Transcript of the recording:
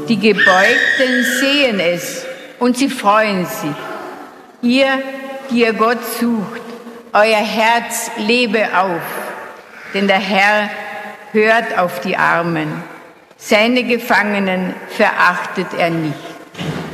Die Gebeugten sehen es und sie freuen sich. Ihr, die ihr Gott sucht, euer Herz lebe auf, denn der Herr hört auf die Armen. Seine Gefangenen verachtet er nicht.